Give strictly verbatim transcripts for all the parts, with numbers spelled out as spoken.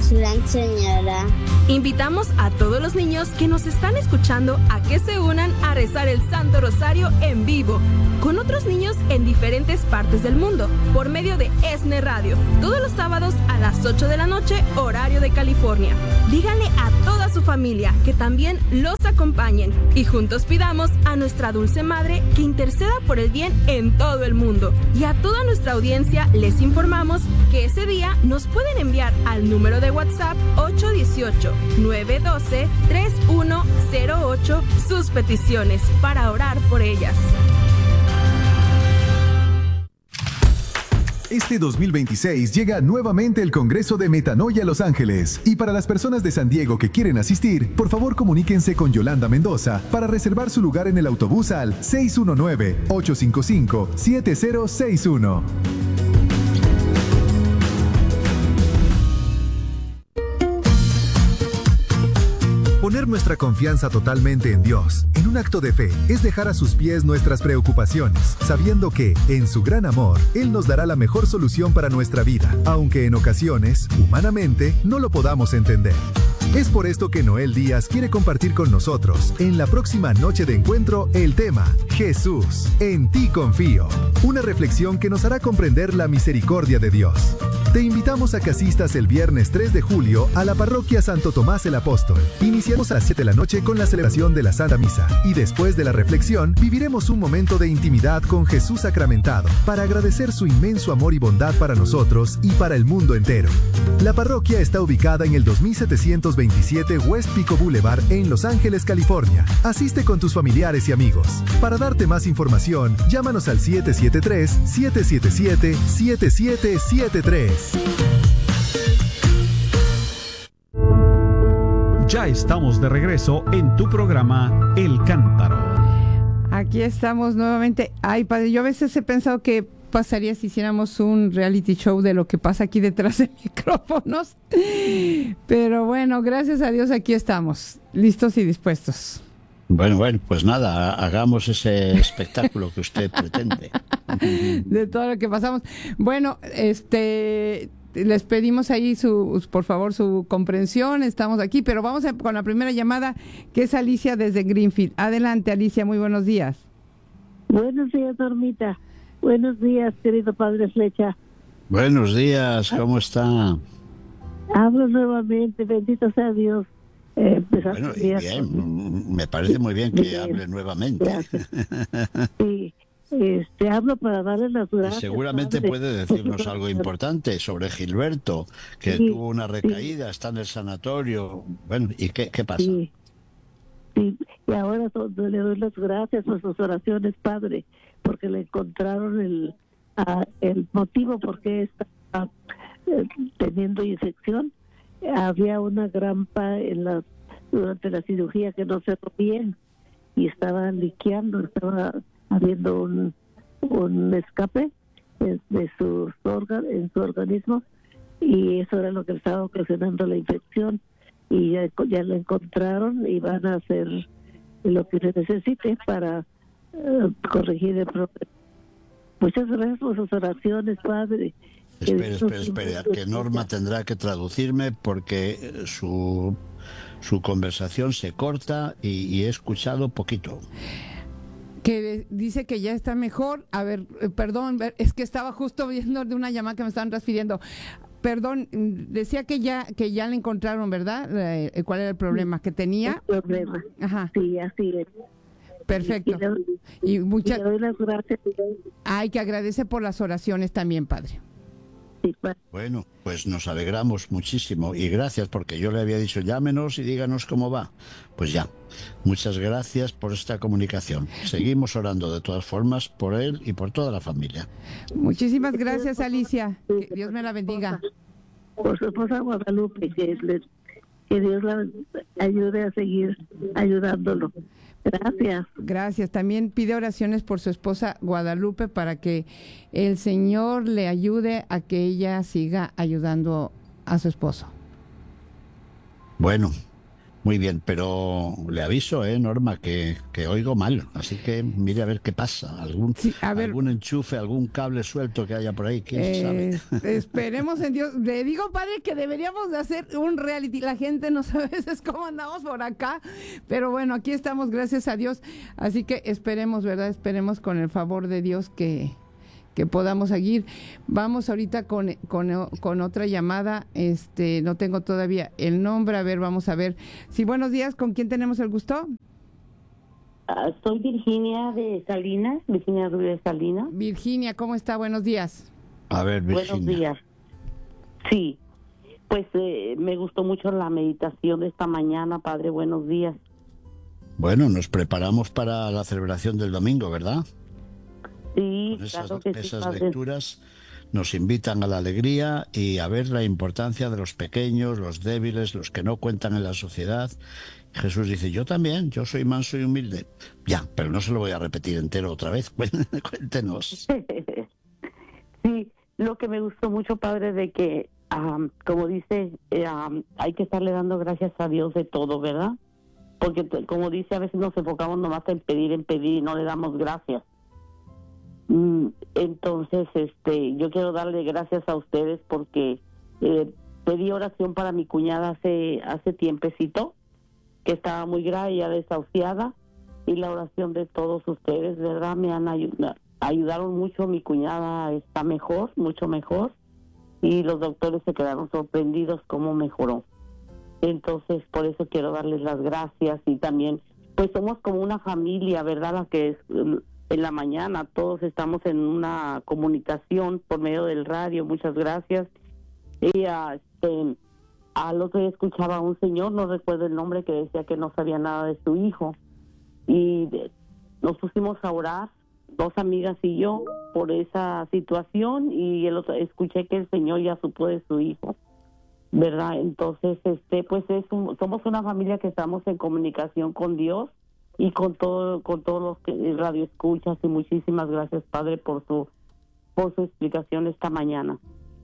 su gran señora. Invitamos a todos los niños que nos están escuchando a que se unan a rezar el Santo Rosario en vivo, con otros niños en diferentes partes del mundo, por medio de E S N E Radio, todos los sábados a las ocho de la noche, horario de California. Díganle a toda su familia que también los acompañen y juntos pidamos a nuestra dulce Madre que interceda por el bien en todo el mundo. Y a toda nuestra audiencia les informamos que ese día nos pueden enviar al número de WhatsApp ocho uno ocho, nueve uno dos, tres uno cero ocho sus peticiones para orar por ellas. Este dos mil veintiséis llega nuevamente el Congreso de Metanoia Los Ángeles. Y para las personas de San Diego que quieren asistir, por favor comuníquense con Yolanda Mendoza para reservar su lugar en el autobús al seis uno nueve, ocho cinco cinco, siete cero seis uno. Poner nuestra confianza totalmente en Dios, en un acto de fe, es dejar a sus pies nuestras preocupaciones, sabiendo que, en su gran amor, Él nos dará la mejor solución para nuestra vida, aunque en ocasiones, humanamente, no lo podamos entender. Es por esto que Noel Díaz quiere compartir con nosotros, en la próxima noche de encuentro, el tema Jesús, en ti confío. Una reflexión que nos hará comprender la misericordia de Dios. Te invitamos a que asistas el viernes tres de julio a la parroquia Santo Tomás el Apóstol. Iniciamos a las siete de la noche con la celebración de la Santa Misa. Y después de la reflexión, viviremos un momento de intimidad con Jesús sacramentado para agradecer su inmenso amor y bondad para nosotros y para el mundo entero. La parroquia está ubicada en el dos mil setecientos veintisiete West Pico Boulevard en Los Ángeles, California. Asiste con tus familiares y amigos. Para darte más información, llámanos al siete siete tres, siete siete siete, siete siete siete tres. Ya estamos de regreso en tu programa El Cántaro. Aquí estamos nuevamente. Ay, padre, yo a veces he pensado que pasaría si hiciéramos un reality show de lo que pasa aquí detrás de micrófonos. Pero bueno, gracias a Dios aquí estamos, listos y dispuestos. Bueno, bueno, pues nada, hagamos ese espectáculo que usted pretende. De todo lo que pasamos. Bueno, este... les pedimos ahí su, por favor, su comprensión. Estamos aquí, pero vamos a, con la primera llamada, que es Alicia desde Greenfield. Adelante, Alicia, muy buenos días. Buenos días, Normita. Buenos días, querido padre Flecha. Buenos días, ¿cómo está? Hablo nuevamente, bendito sea Dios. Eh, bueno, y bien, me parece muy bien que bien. hable nuevamente. Sí. Este, hablo para darle las gracias. Y seguramente padre. puede decirnos algo importante sobre Gilberto, que sí, tuvo una recaída, sí. está en el sanatorio. Bueno, ¿y qué, qué pasa? Sí. sí, y ahora le doy las gracias por sus oraciones, padre, porque le encontraron el, uh, el motivo por qué está uh, teniendo infección. Había una grampa en la, durante la cirugía que no cerró bien y estaba liqueando, estaba habiendo un, un escape de, de sus órganos, en su organismo, y eso era lo que estaba ocasionando la infección, y ya, ya la encontraron y van a hacer lo que se necesite para uh, corregir el problema. Muchas gracias por sus oraciones, padre. Espera, espera, espera, que Norma tendrá que traducirme porque su, su conversación se corta y, y he escuchado poquito. Que dice que ya está mejor. A ver, perdón, es que estaba justo viendo de una llamada que me estaban transfiriendo. Perdón, decía que ya que ya le encontraron, ¿verdad? ¿Cuál era el problema que tenía? El problema. Ajá. Sí, así es. Perfecto. Y, le, y muchas. Y le doy las gracias. Ay, que agradece por las oraciones también, padre. Bueno, pues nos alegramos muchísimo y gracias, porque yo le había dicho llámenos y díganos cómo va. Pues ya, muchas gracias por esta comunicación. Seguimos orando de todas formas por él y por toda la familia. Muchísimas gracias, Alicia. Que Dios me la bendiga. Por su esposa Guadalupe, que, les, que Dios la ayude a seguir ayudándolo. Gracias. Gracias. También pide oraciones por su esposa Guadalupe para que el Señor le ayude a que ella siga ayudando a su esposo. Bueno, Muy bien, pero le aviso, eh, Norma, que, que oigo mal, así que mire a ver qué pasa, algún Sí, a ver. algún enchufe, algún cable suelto que haya por ahí, quién Eh, sabe. esperemos en Dios. Le digo, padre, que deberíamos de hacer un reality. La gente no sabe a veces cómo andamos por acá, pero bueno, aquí estamos, gracias a Dios. Así que esperemos, ¿verdad? Esperemos con el favor de Dios que, que podamos seguir. Vamos ahorita con, con, con otra llamada. Este, no tengo todavía el nombre. A ver, vamos a ver. Sí, buenos días. ¿Con quién tenemos el gusto? Uh, soy Virginia de Salinas, Virginia Rubio de Salinas. Virginia, ¿cómo está? Buenos días. A ver, Virginia. Buenos días. Sí, pues eh, me gustó mucho la meditación de esta mañana, padre. Buenos días. Bueno, nos preparamos para la celebración del domingo, ¿verdad? Sí, Con esas, claro que esas sí, padre. lecturas nos invitan a la alegría y a ver la importancia de los pequeños, los débiles, los que no cuentan en la sociedad. Jesús dice, yo también, yo soy manso y humilde. Ya, pero no se lo voy a repetir entero otra vez. Cuéntenos. Sí, lo que me gustó mucho, padre, de que, um, como dice, eh, um, hay que estarle dando gracias a Dios de todo, ¿verdad? Porque, t- como dice, a veces nos enfocamos nomás en pedir, en pedir y no le damos gracias. Mm, Entonces, este, yo quiero darle gracias a ustedes porque eh, pedí oración para mi cuñada hace hace tiempecito, que estaba muy grave, ya desahuciada, y la oración de todos ustedes, ¿verdad? Me han ayudado, ayudaron mucho. Mi cuñada está mejor, mucho mejor, y los doctores se quedaron sorprendidos cómo mejoró. Entonces, por eso quiero darles las gracias, y también, pues somos como una familia, ¿verdad? La que es en la mañana, todos estamos en una comunicación por medio del radio. Muchas gracias. Y uh, este, al otro día escuchaba a un señor, no recuerdo el nombre, que decía que no sabía nada de su hijo, y de, nos pusimos a orar, dos amigas y yo, por esa situación, y el otro, escuché que el señor ya supo de su hijo, ¿verdad? Entonces, este, pues es un, somos una familia que estamos en comunicación con Dios y con todo, con todos los que radio escuchas, y muchísimas gracias, padre, por su, por su explicación esta mañana.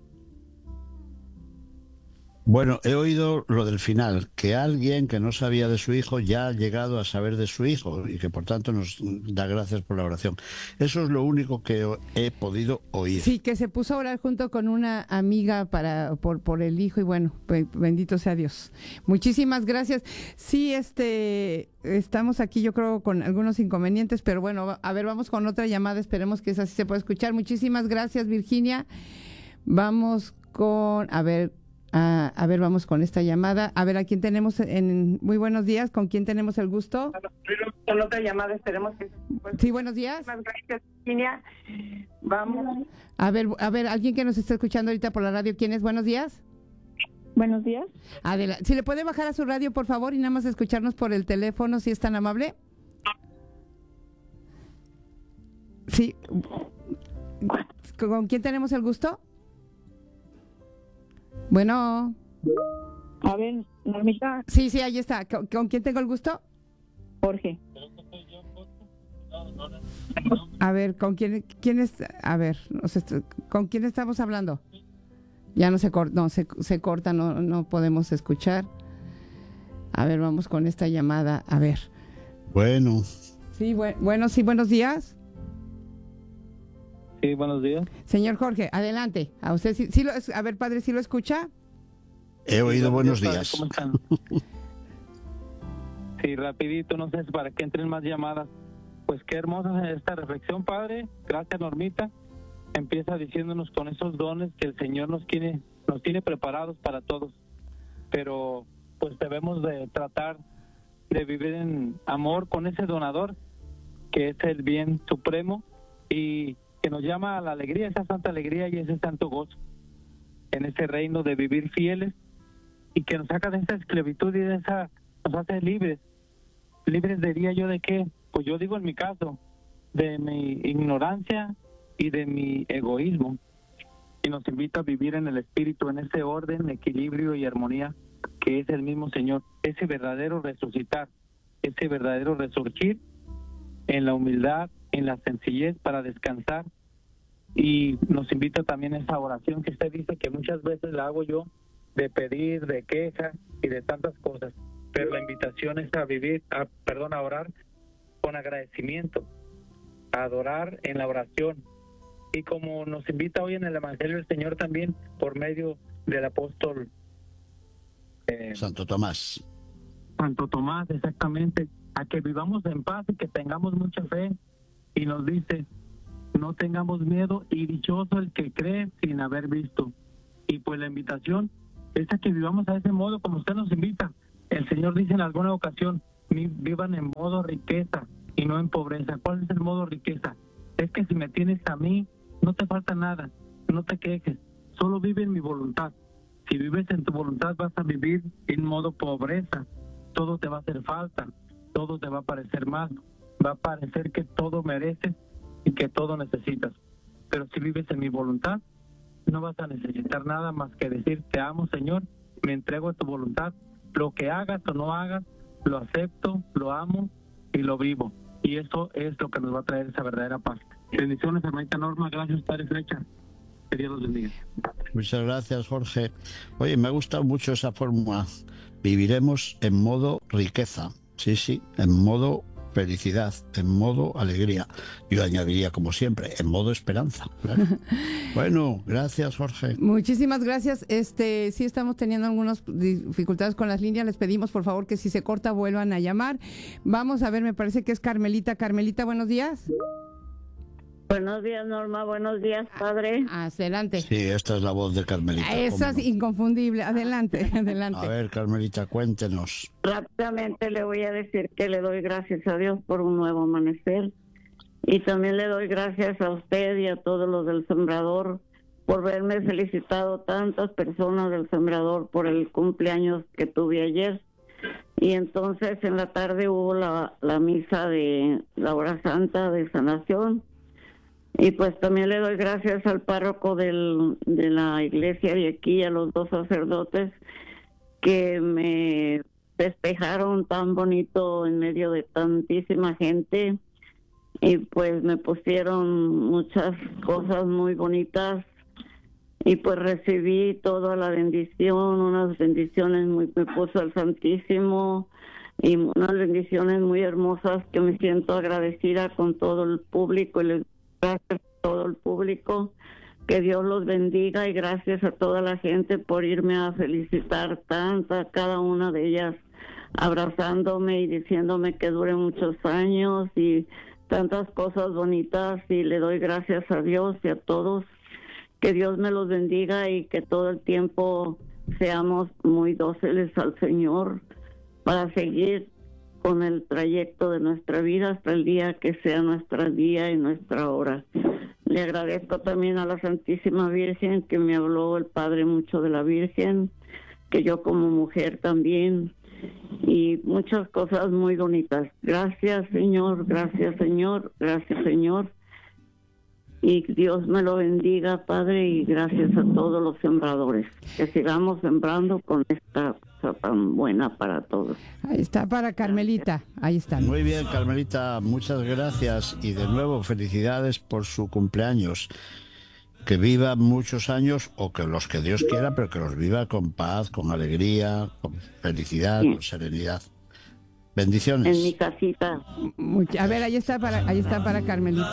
Bueno, he oído lo del final, que alguien que no sabía de su hijo ya ha llegado a saber de su hijo y que por tanto nos da gracias por la oración. Eso es lo único que he podido oír. Sí, que se puso a orar junto con una amiga para por por el hijo, y bueno, pues, bendito sea Dios. Muchísimas gracias. Sí, este estamos aquí, yo creo, con algunos inconvenientes, pero bueno, a ver, vamos con otra llamada, esperemos que esa sí se pueda escuchar. Muchísimas gracias, Virginia. Vamos con, a ver, a, a ver, vamos con esta llamada. A ver, ¿a quién tenemos en muy buenos días? ¿Con quién tenemos el gusto? Con otra llamada, esperemos que... Sí, buenos días. Gracias, Virginia. Vamos. A ver, a ver, alguien que nos está escuchando ahorita por la radio, ¿quién es? Buenos días. Buenos días. Adela, si le puede bajar a su radio, por favor, y nada más escucharnos por el teléfono, si es tan amable. Sí. ¿Con quién tenemos el gusto? Bueno. A ver, Normita. Sí, sí, ahí está. ¿Con, ¿con quién tengo el gusto? Jorge. A ver, ¿con quién, quién es? A ver, no sé, ¿con quién estamos hablando? Ya no se corta, no, se, se corta, no, no podemos escuchar. A ver, vamos con esta llamada, a ver. Bueno. Sí, bu- bueno, sí, buenos días. Sí, buenos días. Señor Jorge, adelante. A usted sí, sí lo, a ver, padre, ¿sí lo escucha? He oído Sí, buenos padre, días. ¿cómo están? Sí, rapidito, no sé, para que entren más llamadas. Pues qué hermosa esta reflexión, padre. Gracias, Normita. Empieza diciéndonos con esos dones que el Señor nos tiene, nos tiene preparados para todos. Pero pues debemos de tratar de vivir en amor con ese donador, que es el bien supremo, y que nos llama a la alegría, esa santa alegría y ese santo gozo en ese reino de vivir fieles, y que nos saca de esa esclavitud y de esa, nos hace libres. Libres, diría yo, ¿de qué? Pues yo digo en mi caso, de mi ignorancia y de mi egoísmo, y nos invita a vivir en el espíritu, en ese orden, equilibrio y armonía que es el mismo Señor, ese verdadero resucitar, ese verdadero resurgir en la humildad, en la sencillez para descansar. Y nos invita también a esa oración que usted dice que muchas veces la hago yo, de pedir, de queja y de tantas cosas. pero la invitación es a vivir, a, perdón, a orar con agradecimiento, a adorar en la oración. Y como nos invita hoy en el Evangelio del Señor también por medio del apóstol eh, Santo Tomás. Santo Tomás, exactamente, a que vivamos en paz y que tengamos mucha fe. Y nos dice, no tengamos miedo y dichoso el que cree sin haber visto. Y pues la invitación es a que vivamos a ese modo como usted nos invita. El Señor dice en alguna ocasión, vivan en modo riqueza y no en pobreza. ¿Cuál es el modo riqueza? Es que si me tienes a mí, no te falta nada, no te quejes, solo vive en mi voluntad. Si vives en tu voluntad vas a vivir en modo pobreza, todo te va a hacer falta, todo te va a parecer mal, va a parecer que todo mereces y que todo necesitas. Pero si vives en mi voluntad, no vas a necesitar nada más que decir, te amo, Señor, me entrego a tu voluntad, lo que hagas o no hagas, lo acepto, lo amo y lo vivo. Y eso es lo que nos va a traer esa verdadera paz. Bendiciones, hermanita Norma, gracias, Padre Flecha. Que Dios los bendiga. Muchas gracias, Jorge. Oye, me ha gustado mucho esa fórmula. Viviremos en modo riqueza. Sí, sí, en modo felicidad, en modo alegría. Yo añadiría, como siempre, en modo esperanza. Claro. Bueno, gracias, Jorge. Muchísimas gracias. Este, sí estamos teniendo algunas dificultades con las líneas. Les pedimos, por favor, que si se corta vuelvan a llamar. Vamos a ver, me parece que es Carmelita. Carmelita, buenos días. Buenos días, Norma. Buenos días, padre. Adelante. Sí, esta es la voz de Carmelita. Esa es no? inconfundible. Adelante, adelante. A ver, Carmelita, cuéntenos. Rápidamente le voy a decir que le doy gracias a Dios por un nuevo amanecer. Y también le doy gracias a usted y a todos los del Sembrador por verme felicitado tantas personas del Sembrador por el cumpleaños que tuve ayer. Y entonces en la tarde hubo la, la misa de la hora santa de sanación. Y pues también le doy gracias al párroco del, de la iglesia de aquí, a los dos sacerdotes que me despejaron tan bonito en medio de tantísima gente y pues me pusieron muchas cosas muy bonitas y pues recibí toda la bendición, unas bendiciones muy, me puso el Santísimo y unas bendiciones muy hermosas que me siento agradecida con todo el público y les gracias a todo el público, que Dios los bendiga y gracias a toda la gente por irme a felicitar tanta, cada una de ellas abrazándome y diciéndome que dure muchos años y tantas cosas bonitas y le doy gracias a Dios y a todos, que Dios me los bendiga y que todo el tiempo seamos muy dóciles al Señor para seguir con el trayecto de nuestra vida hasta el día que sea nuestra día y nuestra hora. Le agradezco también a la Santísima Virgen que me habló el Padre mucho de la Virgen, que yo como mujer también, y muchas cosas muy bonitas. Gracias, Señor, gracias, Señor, gracias, Señor. Y Dios me lo bendiga, Padre, y gracias a todos los sembradores. Que sigamos sembrando con esta cosa tan buena para todos. Ahí está para Carmelita, ahí está. Muy bien, Carmelita, muchas gracias y de nuevo felicidades por su cumpleaños. Que viva muchos años o que los que Dios quiera, pero que los viva con paz, con alegría, con felicidad, sí. Con serenidad. Bendiciones. En mi casita. A ver, ahí está para, ahí está para Carmelita.